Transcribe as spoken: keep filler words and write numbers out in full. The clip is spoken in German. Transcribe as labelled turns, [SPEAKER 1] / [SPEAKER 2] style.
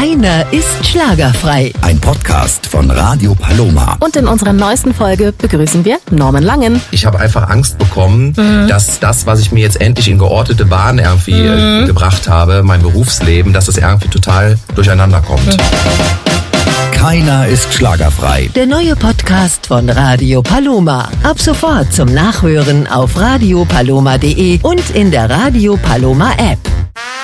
[SPEAKER 1] Keiner ist schlagerfrei.
[SPEAKER 2] Ein Podcast von Radio Paloma.
[SPEAKER 3] Und in unserer neuesten Folge begrüßen wir Norman Langen.
[SPEAKER 4] Ich habe einfach Angst bekommen, mhm. dass das, was ich mir jetzt endlich in geordnete Bahnen irgendwie mhm. äh, gebracht habe, mein Berufsleben, dass es irgendwie total durcheinander kommt. Mhm.
[SPEAKER 2] Keiner ist schlagerfrei.
[SPEAKER 1] Der neue Podcast von Radio Paloma. Ab sofort zum Nachhören auf radio paloma punkt de und in der Radio Paloma App.